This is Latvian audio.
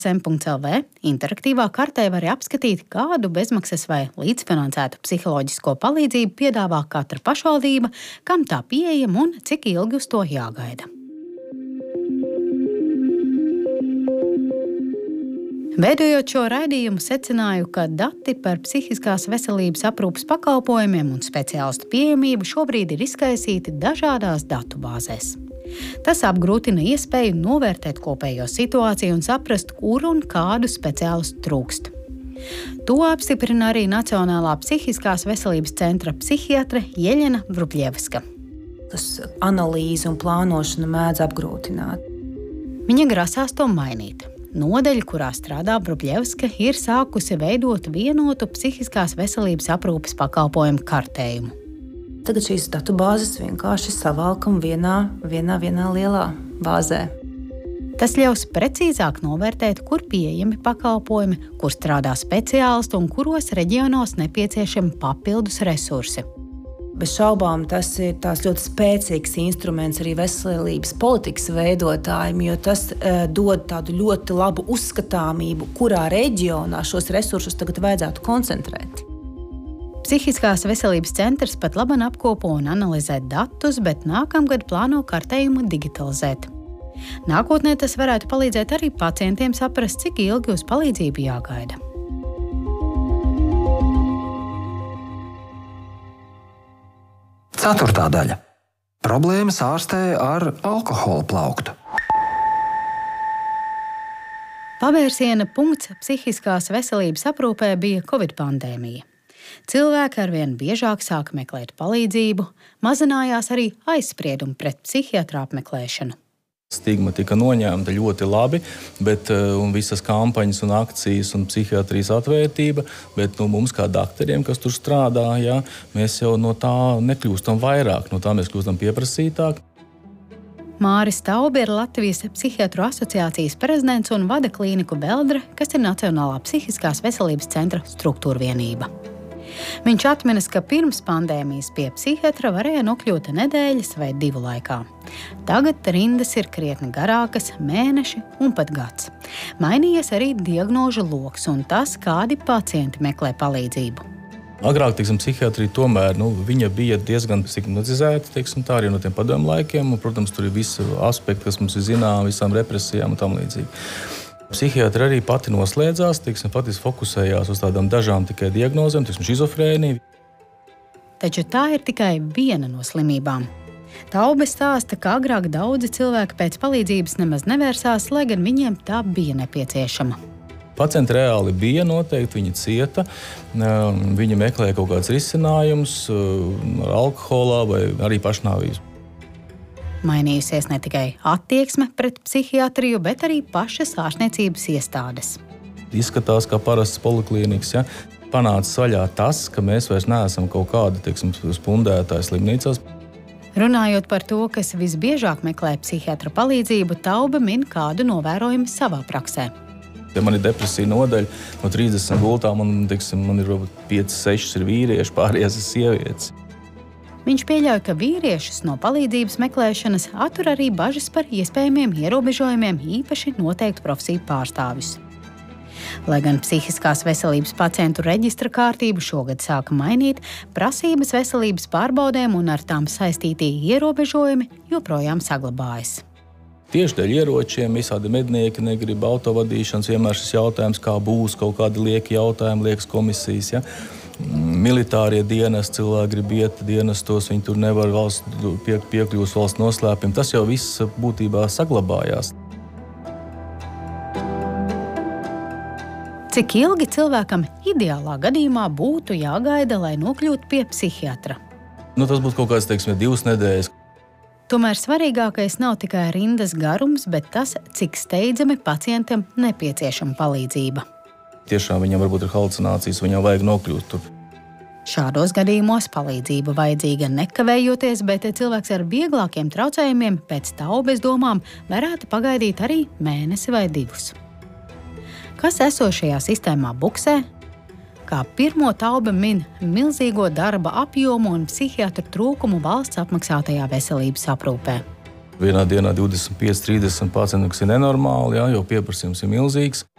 SEM.lv interaktīvā kartē var apskatīt, kādu bezmaksas vai līdzfinansētu psiholoģisko palīdzību piedāvā katra pašvaldība, kam tā pieejama un cik ilgi uz to jāgaida. Veidojot šo raidījumu, secināju, ka dati par psihiskās veselības aprūpes pakalpojumiem un speciālistu pieejamību šobrīd ir izkaisīti dažādās datubāzēs. Tas apgrūtina iespēju novērtēt kopējo situāciju un saprast, kur un kādu speciālistu trūkst. To apstiprina arī Nacionālā psihiskās veselības centra psihiatre Jeļena Vrubļevska. Tas analīze un plānošana mēdz apgrūtināt. Viņa grasās to mainīt. Nodeļa, kurā strādā Vrubļevska, ir sākusi veidot vienotu psihiskās veselības aprūpes pakalpojumu kartējumu. Tagad šīs datubāzes vienkārši savalkam vienā lielā bāzē. Tas ļaus precīzāk novērtēt, kur pieejami pakalpojumi, kur strādā speciālisti un kuros reģionos nepieciešami papildus resursi. Bez šaubām tas ir ļoti spēcīgs instruments arī veselības politikas veidotājiem, jo tas dod tādu ļoti labu uzskatāmību, kurā reģionā šos resursus tagad vajadzētu koncentrēt. Psihiskās veselības centrs pat laban apkopo un analizē datus, bet nākamgad plāno kartējumu digitalizēt. Nākotnē tas varētu palīdzēt arī pacientiem saprast, cik ilgi uz palīdzību jāgaida. Ceturtā daļa. Problēmas ārstē ar alkohola plauktu. Pavērsiena punkts psihiskās veselības aprūpē bija Covid pandēmija. Cilvēki arvien biežāk sāka meklēt palīdzību, mazinājās arī aizspriedumi pret psihiatra apmeklēšanu. Stigma tika noņemta ļoti labi, un visas kampaņas un akcijas un psihiatrijas atvērtība, bet mums kā dakteriem, kas tur strādā, mēs jau no tā nekļūstam vairāk, no tā mēs kļūstam pieprasītāk. Māris Taube ir Latvijas psihiatru asociācijas prezidents un vada klīniku Beldre, kas ir Nacionālā psihiskās veselības centra struktūrvienība. Viņš atminas, ka pirms pandēmijas pie psihiatra varēja nokļūt nedēļas vai 2 laikā. Tagad rindas ir krietni garākas, mēneši un pat gads. Mainījies arī diagnožu loks un tas, kādi pacienti meklē palīdzību. Agrāk, psihiatrija tomēr viņa bija diezgan stigmatizēta, tā arī no tiem padomu laikiem, un, protams, tur ir visi aspekti, kas mums ir zināmi, visām represijām un tam līdzīgi. Psihiatra arī pati noslēdzās, pati fokusējās uz tādām dažām tikai diagnozēm, šizofrēnija. Taču tā ir tikai viena no slimībām. Taube stāsta, ka agrāk daudzi cilvēki pēc palīdzības nemaz nevērsās, lai gan viņiem tā bija nepieciešama. Pacienti reāli bija noteikti, viņi cieta, viņi meklēja kaut kāds risinājums ar alkoholā vai arī pašnāvības. Mainījusies ne tikai attieksme pret psihiatriju, bet arī pašas ārstniecības iestādes. Izskatās kā parasts poliklīniks, Panācis vaļā tas, ka mēs vairs neesam kaut kādi, spundētāji slimnīcās. Runājot par to, kas visbiežāk meklē psihiatra palīdzību, Taube min kādu novērojumu savā praksē. Ja man ir depresija nodaļa, no 30 gultām, man ir 5-6 ir vīrieši, pārējās ir sievietes. Viņš pieļauj, ka vīriešus no palīdzības meklēšanas attur arī bažas par iespējamiem ierobežojumiem, īpaši noteiktu profesiju pārstāvjus. Lai gan psihiskās veselības pacientu reģistra kārtību šogad sāka mainīt, prasības veselības pārbaudēm un ar tām saistītie ierobežojumi joprojām saglabājas. Tieši dēļ ieročiem visādi mednieki negrib autovadīšanas, vienmēr šis jautājums, kā būs, kaut kādi lieki jautājumi, liekas komisijas, Militārie dienesti, cilvēki grib iet dienestos, viņi tur nevar piekļūst valsts noslēpumiem. Tas jau viss būtībā saglabājās. Cik ilgi cilvēkam ideālā gadījumā būtu jāgaida, lai nokļūtu pie psihiatra? Tas būtu kaut kāds, 2 nedēļas. Tomēr svarīgākais nav tikai rindas garums, bet tas, cik steidzami pacientam nepieciešama palīdzība. Tiešām viņam varbūt ir halucinācijas, viņam vajag nokļūt tur. Šādos gadījumos palīdzība vajadzīga nekavējoties, bet cilvēks ar vieglākiem traucējumiem pēc Taubes domām varētu pagaidīt arī mēnesi vai 2. Kas esošajā sistēmā buksē? Kā pirmo Taube min milzīgo darba apjomu un psihiatru trūkumu valsts apmaksātajā veselības aprūpē. Vienā dienā 25-30 pacientu, kas ir nenormāli, jo pieprasījums ir milzīgs.